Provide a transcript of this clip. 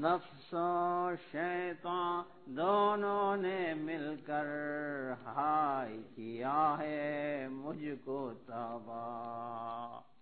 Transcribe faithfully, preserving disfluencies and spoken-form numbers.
नफ्स और शैतान दोनों ने मिलकर हाय किया है मुझको तबाह।